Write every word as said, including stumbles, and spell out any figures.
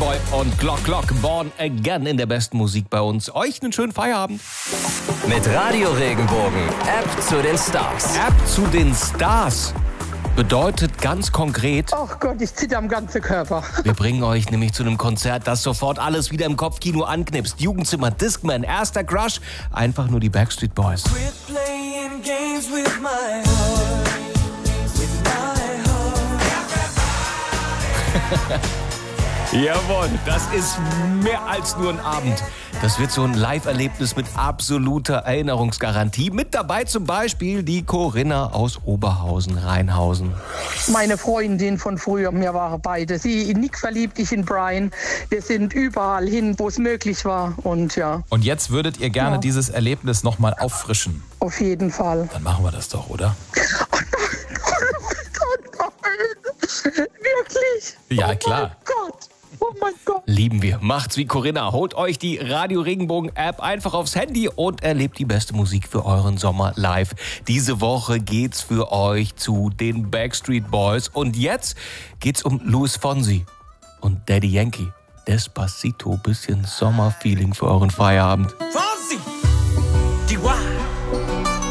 Boy und Glock Glock, Born Again in der besten Musik bei uns. Euch einen schönen Feierabend. Mit Radio Regenbogen, App zu den Stars. App zu den Stars bedeutet ganz konkret... Ach Gott, ich zitter am ganzen Körper. Wir bringen euch nämlich zu einem Konzert, das sofort alles wieder im Kopfkino anknipst. Jugendzimmer, Discman, erster Crush, einfach nur die Backstreet Boys. Quit playing games with my heart, with my heart. Jawohl, das ist mehr als nur ein Abend. Das wird so ein Live-Erlebnis mit absoluter Erinnerungsgarantie. Mit dabei zum Beispiel die Corinna aus Oberhausen-Rheinhausen. Meine Freundin von früher, wir waren beide. Sie in Nick verliebt, ich in Brian. Wir sind überall hin, wo es möglich war. Und ja. Und jetzt würdet ihr gerne Ja. dieses Erlebnis nochmal auffrischen. Auf jeden Fall. Dann machen wir das doch, oder? Oh nein, oh nein. Wirklich? Ja, oh klar. Oh mein Gott. Oh mein Gott. Lieben wir. Macht's wie Corinna. Holt euch die Radio Regenbogen App einfach aufs Handy und erlebt die beste Musik für euren Sommer live. Diese Woche geht's für euch zu den Backstreet Boys. Und jetzt geht's um Luis Fonsi und Daddy Yankee. Despacito, bisschen Sommerfeeling für euren Feierabend. Fonzie, D Y.